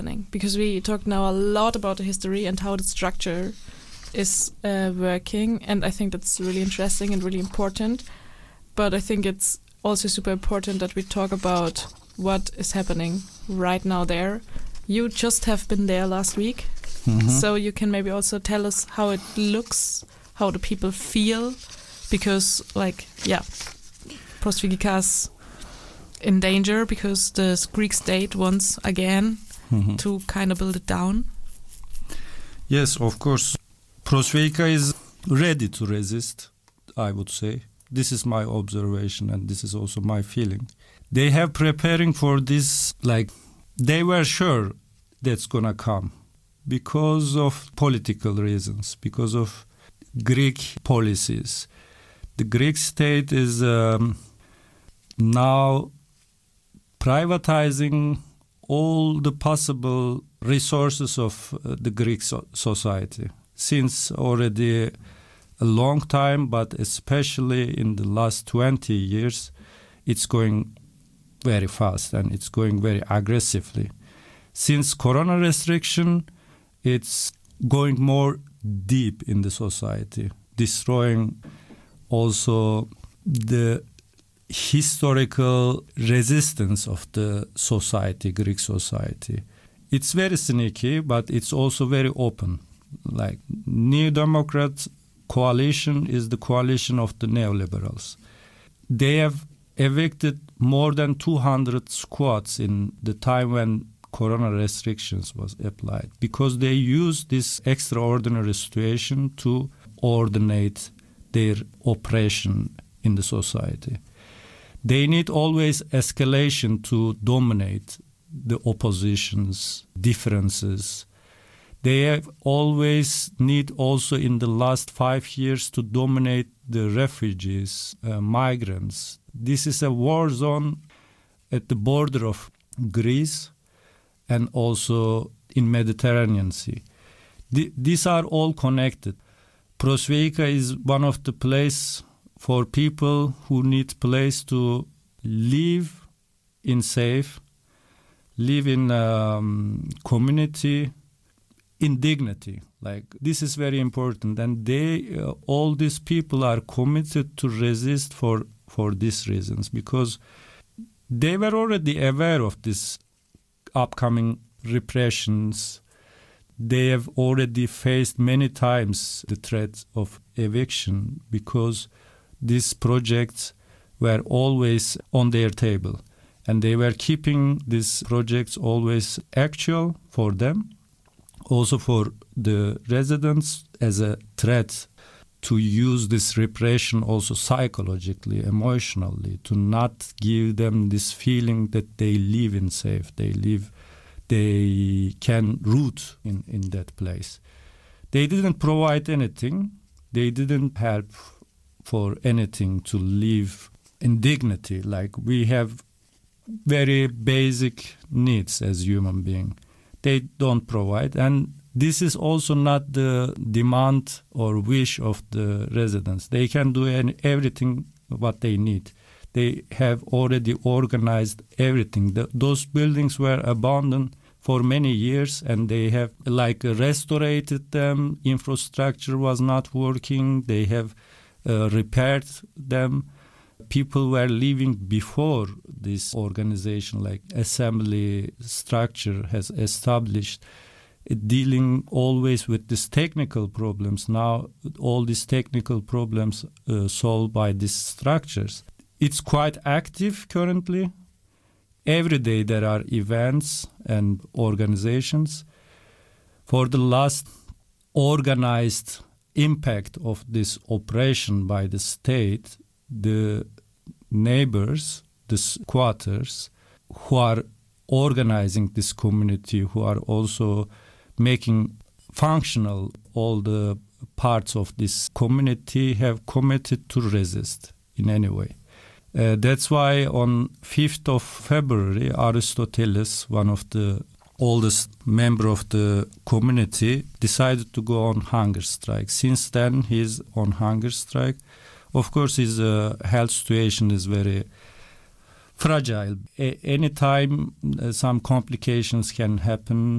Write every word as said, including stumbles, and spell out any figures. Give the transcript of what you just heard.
Because we talk now a lot about the history and how the structure is uh, working, and I think that's really interesting and really important. But I think it's also super important that we talk about what is happening right now there. You just have been there last week, mm-hmm. so you can maybe also tell us how it looks, how the people feel, because, like, yeah, Prosvigika is in danger because the Greek state wants again mm-hmm. to kind of build it down. Yes, of course. Prosvigika is ready to resist, I would say. This is my observation and this is also my feeling. They have preparing for this, like, they were sure that's gonna come because of political reasons, because of Greek policies. The Greek state is um, now privatizing all the possible resources of uh, the Greek so- society since already a long time, but especially in the last twenty years, it's going very fast and it's going very aggressively. Since corona restriction, it's going more deep in the society, destroying also the historical resistance of the society, Greek society. It's very sneaky, but it's also very open. Like New Democrat coalition is the coalition of the neoliberals. They have evicted more than two hundred squads in the time when corona restrictions was applied because they used this extraordinary situation to ordinate their oppression in the society. They need always escalation to dominate the opposition's differences. They have always need also in the last five years to dominate the refugees, uh, migrants. This is a war zone at the border of Greece and also in Mediterranean Sea. Th- these are all connected. Prosvigika is one of the places for people who need place to live in safe, live in um, community, in dignity. Like this is very important, and they, uh, all these people are committed to resist for for these reasons because they were already aware of this upcoming repressions. They have already faced many times the threat of eviction because these projects were always on their table, and they were keeping these projects always actual for them, also for the residents as a threat to use this repression also psychologically, emotionally, to not give them this feeling that they live in safe, they live, they can root in, in that place. They didn't provide anything. They didn't help for anything to live in dignity. Like we have very basic needs as human beings. They don't provide, and this is also not the demand or wish of the residents. They can do any, everything what they need. They have already organized everything. The, those buildings were abandoned for many years, and they have like restored them. Infrastructure was not working. They have uh, repaired them. People were living before this organization, like assembly structure has established, dealing always with these technical problems. Now all these technical problems uh, solved by these structures. It's quite active currently. Every day there are events and organizations. For the last organized impact of this oppression by the state, the neighbors, the squatters, who are organizing this community, who are also making functional all the parts of this community, have committed to resist in any way. Uh, that's why on fifth of February, Aristoteles, one of the oldest member of the community, decided to go on hunger strike. Since then, he's on hunger strike. Of course, his uh, health situation is very fragile. A- anytime uh, some complications can happen.